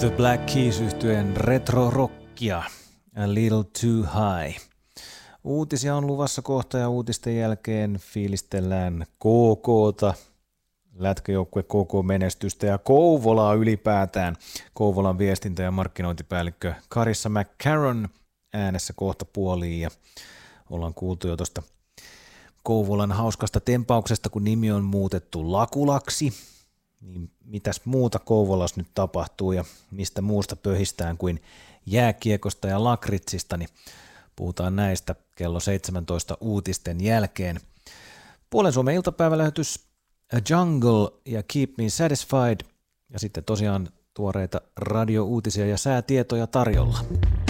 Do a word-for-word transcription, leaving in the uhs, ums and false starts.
The Black Keys -yhtyeen retro-rockia, A Little Too High. Uutisia on luvassa kohta ja uutisten jälkeen fiilistellään K K:ta, lätkäjoukkue K K-menestystä ja Kouvolaa ylipäätään. Kouvolan viestintä- ja markkinointipäällikkö Carissa McCarron äänessä kohta puoliin ja ollaan kuultu jo tuosta Kouvolan hauskasta tempauksesta, kun nimi on muutettu Lakulaksi. Niin mitäs muuta Kouvolassa nyt tapahtuu ja mistä muusta pöhistään kuin jääkiekosta ja lakritsista, niin puhutaan näistä kello seitsemäntoista uutisten jälkeen. Puolen Suomen iltapäivälähetys A Jungle ja Keep Me Satisfied ja sitten tosiaan tuoreita radiouutisia ja säätietoja tarjolla.